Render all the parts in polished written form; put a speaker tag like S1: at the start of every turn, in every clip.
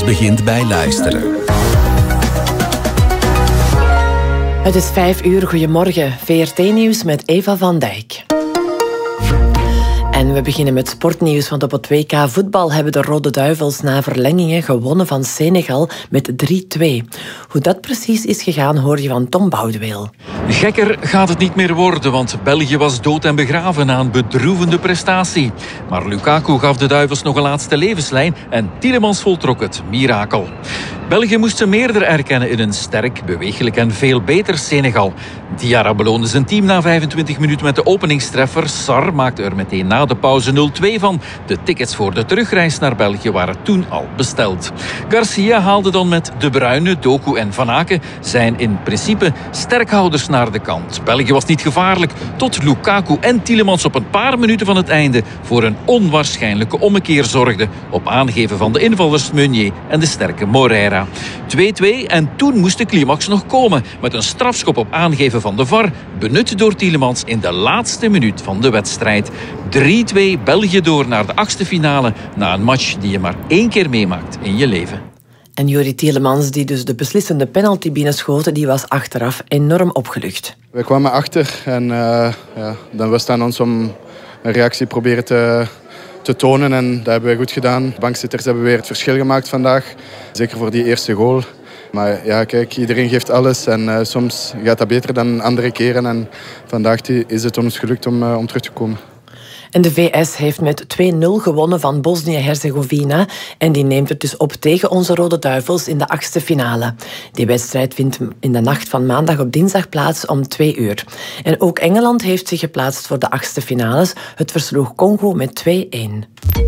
S1: begint bij luisteren.
S2: Het is 5 uur. Goedemorgen. VRT-nieuws met Eva van Dijk. En we beginnen met sportnieuws, want op het WK voetbal hebben de Rode Duivels na verlengingen gewonnen van Senegal met 3-2. Hoe dat precies is gegaan, hoor je van Tom Boudeweel.
S3: Gekker gaat het niet meer worden, want België was dood en begraven na een bedroevende prestatie. Maar Lukaku gaf de Duivels nog een laatste levenslijn en Tielemans voltrok het mirakel. België moest ze meerder erkennen in een sterk, bewegelijk en veel beter Senegal. Diarra beloonde zijn team na 25 minuten met de openingstreffer. Sarr maakte er meteen na de pauze 0-2 van. De tickets voor de terugreis naar België waren toen al besteld. Garcia haalde dan met De Bruyne, Doku en Van Aken zijn in principe sterkhouders naar de kant. België was niet gevaarlijk tot Lukaku en Tielemans op een paar minuten van het einde voor een onwaarschijnlijke ommekeer zorgden op aangeven van de invallers Meunier en de sterke Moreira. 2-2 en toen moest de climax nog komen met een strafschop op aangeven van de VAR, benut door Tielemans in de laatste minuut van de wedstrijd. 3-2 België door naar de 8e finale na een match die je maar 1 keer meemaakt in je leven.
S2: En Jori Tielemans, die dus de beslissende penalty binnenschoten, die was achteraf enorm opgelucht.
S4: We kwamen achter en dan was het aan ons om een reactie proberen te tonen en dat hebben we goed gedaan. De bankzitters hebben weer het verschil gemaakt vandaag, zeker voor die eerste goal. Maar ja, kijk, iedereen geeft alles en soms gaat dat beter dan andere keren. En vandaag is het ons gelukt om terug te komen.
S2: En de VS heeft met 2-0 gewonnen van Bosnië-Herzegovina en die neemt het dus op tegen onze Rode Duivels in de 8e finale. Die wedstrijd vindt in de nacht van maandag op dinsdag plaats om 2 uur. En ook Engeland heeft zich geplaatst voor de 8e finales. Het versloeg Congo met 2-1.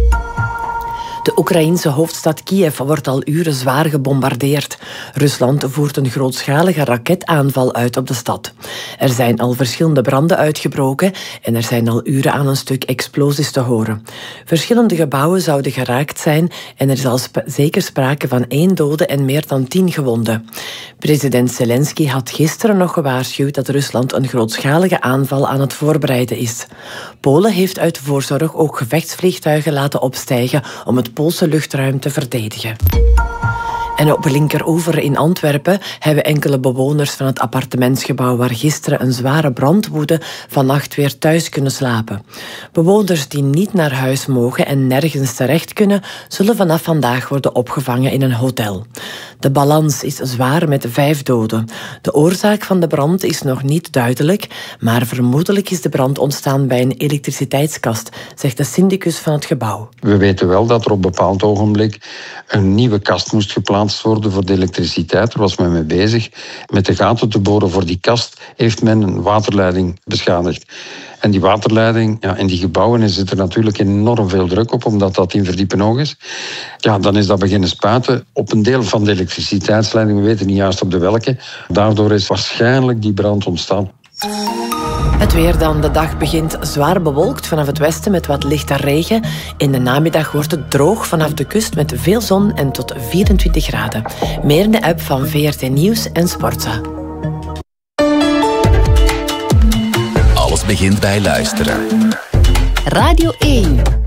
S2: De Oekraïense hoofdstad Kiev wordt al uren zwaar gebombardeerd. Rusland voert een grootschalige raketaanval uit op de stad. Er zijn al verschillende branden uitgebroken en er zijn al uren aan een stuk explosies te horen. Verschillende gebouwen zouden geraakt zijn en er is al zeker sprake van 1 dode en meer dan 10 gewonden. President Zelensky had gisteren nog gewaarschuwd dat Rusland een grootschalige aanval aan het voorbereiden is. Polen heeft uit voorzorg ook gevechtsvliegtuigen laten opstijgen om het Poolse luchtruim te verdedigen. En op Linkeroever in Antwerpen hebben enkele bewoners van het appartementsgebouw waar gisteren een zware brand woedde vannacht weer thuis kunnen slapen. Bewoners die niet naar huis mogen en nergens terecht kunnen, zullen vanaf vandaag worden opgevangen in een hotel. De balans is zwaar met 5 doden. De oorzaak van de brand is nog niet duidelijk, maar vermoedelijk is de brand ontstaan bij een elektriciteitskast, zegt de syndicus van het gebouw.
S5: We weten wel dat er op een bepaald ogenblik een nieuwe kast moest geplaatst worden voor de elektriciteit. Daar was men mee bezig. Met de gaten te boren voor die kast heeft men een waterleiding beschadigd. En die waterleiding, ja, in die gebouwen zit er natuurlijk enorm veel druk op, omdat dat 10 verdieping hoog is. Ja, dan is dat beginnen spuiten op een deel van de elektriciteitsleiding. We weten niet juist op de welke. Daardoor is waarschijnlijk die brand ontstaan.
S2: Het weer dan. De dag begint zwaar bewolkt vanaf het westen met wat lichte regen. In de namiddag wordt het droog vanaf de kust met veel zon en tot 24 graden. Meer in de app van VRT Nieuws en Sportza.
S1: Alles begint bij luisteren.
S6: Radio 1.